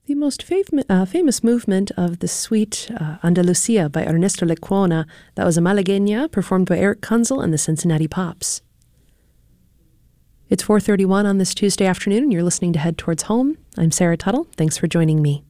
The most famous movement of the suite Andalucia by Ernesto Lecuona, that was a Malagueña performed by Eric Kunzel and the Cincinnati Pops. It's 4:31 on this Tuesday afternoon, and you're listening to Head Towards Home. I'm Sarah Tuttle. Thanks for joining me.